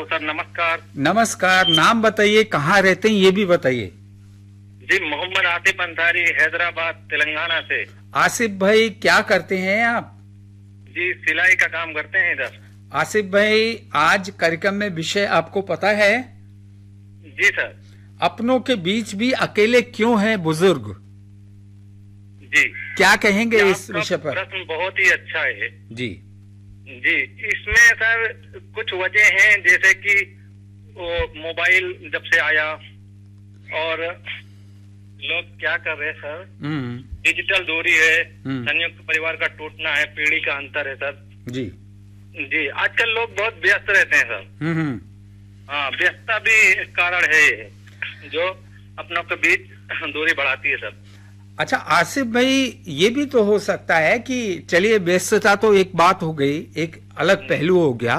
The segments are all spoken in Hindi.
हेलो सर, नमस्कार। नमस्कार। नाम बताइए, कहाँ रहते हैं ये भी बताइए। जी, मोहम्मद आसिफ अंसारी, हैदराबाद, तेलंगाना से। आसिफ भाई, क्या करते हैं आप? जी, सिलाई का काम करते हैं इधर। आसिफ भाई, आज कार्यक्रम में विषय आपको पता है? जी सर। अपनों के बीच भी अकेले क्यों हैं बुजुर्ग? जी, क्या कहेंगे इस आपका विषय पर? प्रश्न बहुत ही अच्छा है। जी जी, इसमें सर कुछ वजह हैं, जैसे कि वो मोबाइल जब से आया और लोग क्या कर रहे हैं सर, डिजिटल दूरी है, संयुक्त परिवार का टूटना है, पीढ़ी का अंतर है सर। जी जी, आजकल लोग बहुत व्यस्त रहते हैं सर। हाँ, व्यस्तता भी एक कारण है ये, जो अपनों के बीच दूरी बढ़ाती है सर। अच्छा आसिफ भाई, ये भी तो हो सकता है कि चलिए व्यस्तता तो एक बात हो गई, एक अलग पहलू हो गया।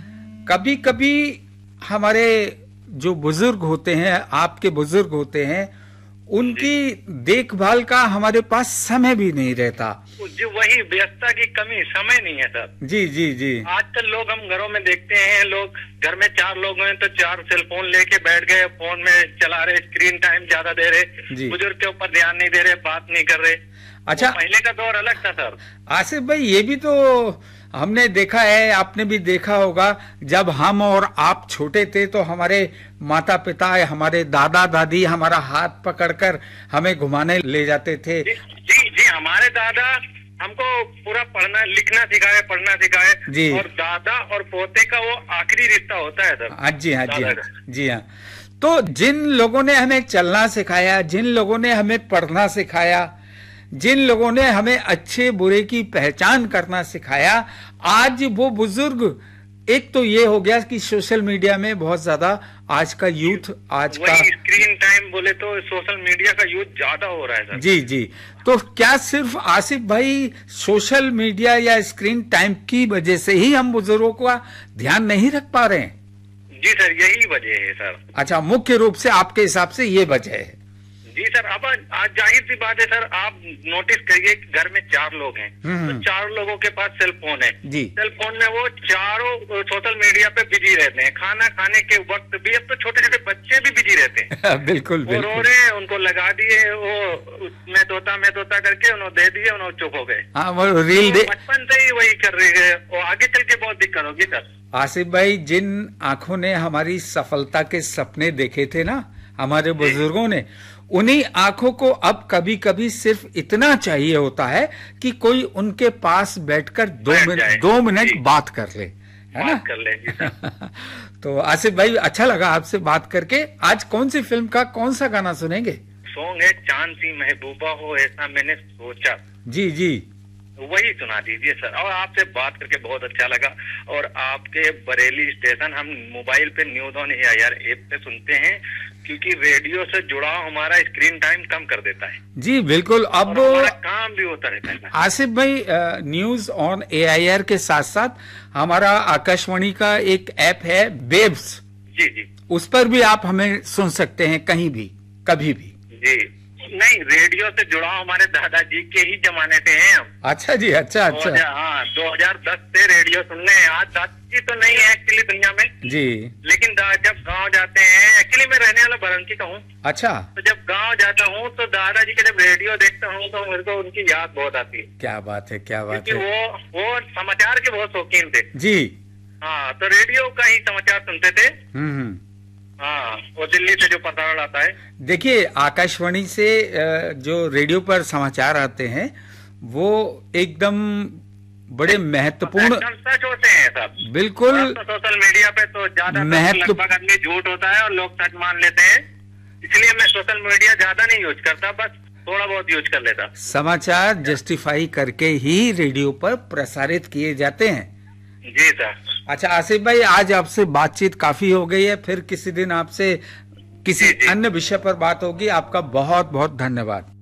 कभी कभी हमारे जो बुजुर्ग होते हैं, आपके बुजुर्ग होते हैं, उनकी देखभाल का हमारे पास समय भी नहीं रहता। जी, वही व्यस्तता की कमी, समय नहीं है सर। जी जी जी। आजकल लोग, हम घरों में देखते हैं, लोग घर में 4 लोग हैं तो 4 सेल फोन लेके बैठ गए, फोन में चला रहे, स्क्रीन टाइम ज्यादा दे रहे, बुजुर्ग के ऊपर ध्यान नहीं दे रहे, बात नहीं कर रहे। अच्छा, पहले का दौर अलग था सर। आसिफ भाई, ये भी तो हमने देखा है, आपने भी देखा होगा, जब हम और आप छोटे थे तो हमारे माता पिता, हमारे दादा दादी हमारा हाथ पकड़कर हमें घुमाने ले जाते थे। जी जी, हमारे दादा हमको पूरा पढ़ना लिखना सिखाए, पढ़ना सिखाए जी। और दादा और पोते का वो आखिरी रिश्ता होता है सर। हाँ जी, हाँ जी, हाँ जी, हाँ। तो जिन लोगों ने हमें चलना सिखाया, जिन लोगों ने हमें पढ़ना सिखाया, जिन लोगों ने हमें अच्छे बुरे की पहचान करना सिखाया, आज वो बुजुर्ग, एक तो ये हो गया कि सोशल मीडिया में बहुत ज्यादा आज का यूथ, आज का स्क्रीन टाइम बोले तो सोशल मीडिया का यूथ ज्यादा हो रहा है सर। जी जी। तो क्या सिर्फ आसिफ भाई सोशल मीडिया या स्क्रीन टाइम की वजह से ही हम बुजुर्गों का ध्यान नहीं रख पा रहे हैं? जी सर, यही वजह है सर। अच्छा, मुख्य रूप से आपके हिसाब से ये वजह है? जी सर। अब आज जाहिर सी बात है सर, आप नोटिस करिए कि घर में 4 लोग हैं तो 4 लोगों के पास सेल फोन है। जी। सेल फोन में वो चारों सोशल मीडिया पे बिजी रहते हैं। खाना खाने के वक्त भी अब तो छोटे छोटे बच्चे भी बिजी रहते हैं। बिल्कुल वो रो रहे हैं, उनको लगा दिए, वो मैं तोता करके उन्होंने दे दिए, उन्होंने चुप हो गए। हाँ, वो रील बचपन से ही वही कर रही है, और आगे चल के बहुत दिक्कत होगी सर। आसिफ भाई, जिन आंखों ने हमारी सफलता के सपने देखे थे ना हमारे बुजुर्गों ने, उन्हीं आंखों को अब कभी कभी सिर्फ इतना चाहिए होता है कि कोई उनके पास बैठकर 2 मिनट बात कर ले, है ना? कर ले। तो आसिफ भाई, अच्छा लगा आपसे बात करके। आज कौन सी फिल्म का कौन सा गाना सुनेंगे? सॉन्ग है चांद सी महबूबा हो ऐसा मैंने सोचा। जी जी, वही सुना दीजिए सर। और आपसे बात करके बहुत अच्छा लगा। और आपके बरेली स्टेशन हम मोबाइल पे न्यूज ऑन AIR ऐप पे सुनते हैं, क्योंकि रेडियो से जुड़ाव हमारा स्क्रीन टाइम कम कर देता है। जी बिल्कुल। अब काम भी होता रहता है। आसिफ भाई, न्यूज ऑन AIR के साथ साथ हमारा आकाशवाणी का एक ऐप है वेब्स। जी जी, उस पर भी आप हमें सुन सकते हैं, कहीं भी, कभी भी। जी नहीं, रेडियो से जुड़ाव हमारे दादाजी के ही जमाने से हैं हम। अच्छा जी, अच्छा अच्छा। हाँ, 2010 से रेडियो सुन रहे हैं। आज दादाजी तो नहीं है एक्चुअली दुनिया में जी, लेकिन जब गांव जाते हैं, एक्चुअली मैं रहने वाला भरंकी का हूँ। अच्छा। तो जब गांव जाता हूँ तो दादाजी का जब रेडियो देखता हूँ तो मेरे को उनकी याद बहुत आती है। क्या बात है, क्या बात है। वो समाचार के बहुत शौकीन थे जी। हाँ, तो रेडियो का ही समाचार सुनते थे। हाँ, वो दिल्ली से जो प्रसारण आता है। देखिए, आकाशवाणी से जो रेडियो पर समाचार आते हैं वो एकदम बड़े महत्वपूर्ण सच होते हैं सब। बिल्कुल। तो सोशल मीडिया पे तो ज्यादा लगभग आदमी झूठ होता है और लोग सच मान लेते हैं, इसलिए मैं सोशल मीडिया ज्यादा नहीं यूज करता, बस थोड़ा बहुत यूज कर लेता। समाचार जस्टिफाई करके ही रेडियो पर प्रसारित किए जाते हैं। जी सर। अच्छा आसिफ भाई, आज आपसे बातचीत काफी हो गई है, फिर किसी दिन आपसे किसी अन्य विषय पर बात होगी। आपका बहुत बहुत धन्यवाद।